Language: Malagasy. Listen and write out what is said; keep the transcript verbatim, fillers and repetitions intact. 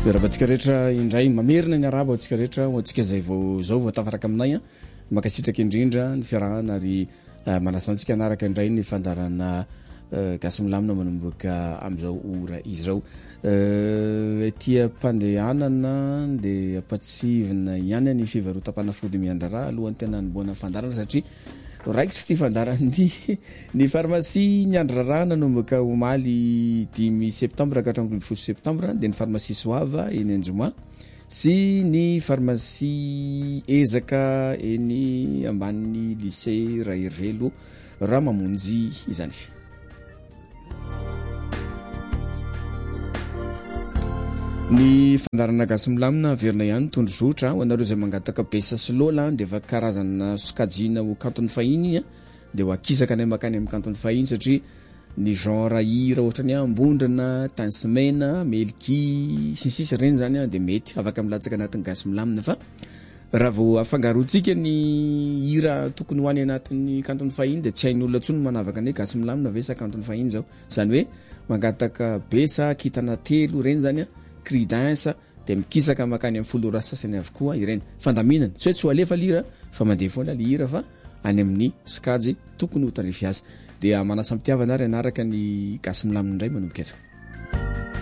Rabantsika rehetra indray mamerina ny araba antsika rehetra antsika zay vao zao vao tafaraka aminay makasitraka indrindra ny fiarahana ary manasantsika anaraka indray ny fandarana gasy milamina manomboka amizao ora izao tia pandehanana de apatsivina ihany ny fivarotam-panafody miandrara alohan'ny tena niboana fandarana satria raikitra ty fandarany ny pharmacie ny andrara nanomboka omaly dimy septambra ka hatramin'ny folo septambra de ny pharmacie Soava eny Anjoma sy ny pharmacie ezaka eny ambanin'ny lycée Rairvelo Ramamonjy izany. Ny fandarana gasy milamina verina ihany tondro zotra ho anareo zay mangataka besa sy lola de va karazana sokajina ho kantony fahiny de ho akisaka anay makany amin'ny kantony fahiny satria ny genre hira ohatra ny ambondrana, tansimena, melky sy sisy reny zany de mety afaka milatsaka anatin'ny gasy milamina fa raha vao afangaroantsika ny hira tokony ho any anatin'ny kantony fahiny de tsy hain'olona tsony manavaka anay gasy milamina ve sa kantony fahiny zao zany hoe mangataka besa kitana telo reny zany cridence de mikisaka makany amin'ny folo ora sasany avokoa ireny fandaminana tsy hoe tsy ho alefa lira fa mandeha foana le hira fa any amin'ny skajy tokony ho tarify azy de manasampitiavana ary anaraka ny gasy milamina indray manomboka eto.